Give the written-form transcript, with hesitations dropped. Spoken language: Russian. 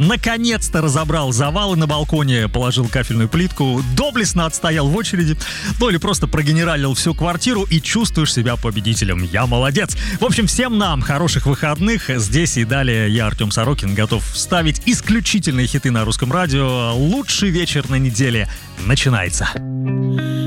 наконец-то разобрал завалы на балконе, положил кафельную плитку, доблестно отстоял в очереди, ну или просто прогенералил всю квартиру и чувствуешь себя победителем. Я молодец. В общем, всем нам хороших выходных. Здесь и далее я, Артем Сорокин, готов ставить исключительные хиты на русском радио. Лучший вечер на неделе начинается.